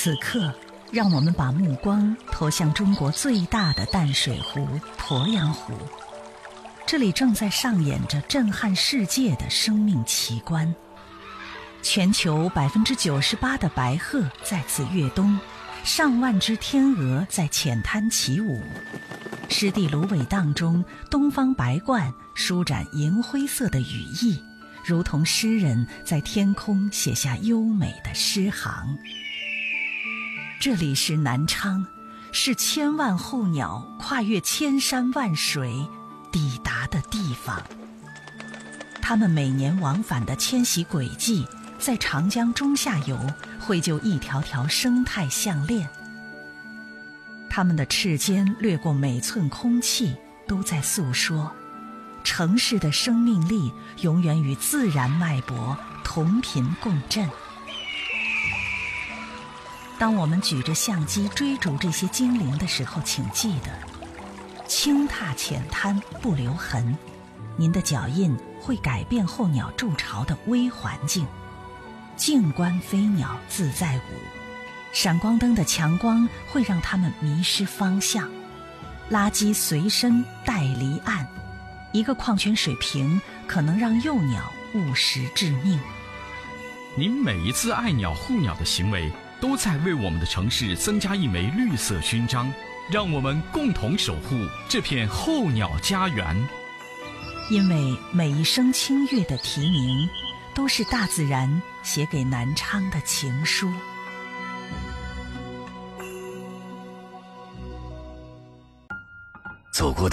此刻，让我们把目光投向中国最大的淡水湖鄱阳湖。这里正在上演着震撼世界的生命奇观。全球98%的白鹤在此跃冬，上万只天鹅在浅滩起舞。湿地芦苇荡中，东方白鹳舒展银灰色的羽翼，如同诗人在天空写下优美的诗行。这里是南昌，是千万候鸟跨越千山万水抵达的地方。它们每年往返的迁徙轨迹，在长江中下游绘就一条条生态项链。它们的翅尖掠过每寸空气，都在诉说城市的生命力永远与自然脉搏同频共振。当我们举着相机追逐这些精灵的时候，请记得轻踏浅滩不留痕，您的脚印会改变候鸟筑巢的微环境。静观飞鸟自在舞，闪光灯的强光会让它们迷失方向。垃圾随身带离岸，一个矿泉水瓶可能让幼鸟误食致命。 您每一次爱鸟护鸟的行为，都在为我们的城市增加一枚绿色勋章，让我们共同守护这片候鸟家园。 因为每一声清越的啼鸣，都是大自然写给南昌的情书。 走过